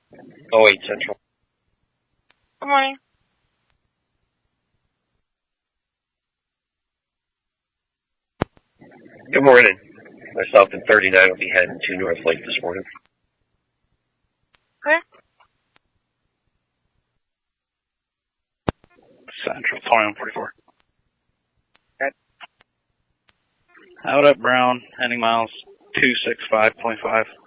08 Central. Good morning. Good morning. Myself and 39 will be heading to North Lake this morning. Okay. Central, 2144. Okay. Out at Brown, heading miles 265.5.